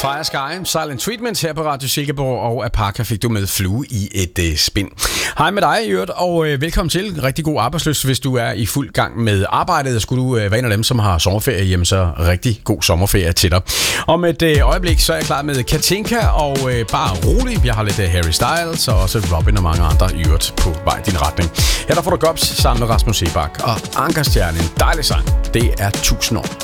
Fire Sky, Silent Treatment her på Radio Silkeborg, og Apaka fik du med Flue i et spin. Hej med dig, Jørgen, og velkommen til. Rigtig god arbejdsløst, hvis du er i fuld gang med arbejdet. Skulle du være en af dem, som har sommerferie hjemme, så rigtig god sommerferie til dig. Om et øjeblik, så er jeg klar med Katinka, og bare rolig. Jeg har lidt Harry Styles, og også Robin og mange andre Jørgen på vej i din retning. Her der får du Gobs sammen med Rasmus Sebak og Ankerstjerne. En dejlig sang. Det er 1000 år.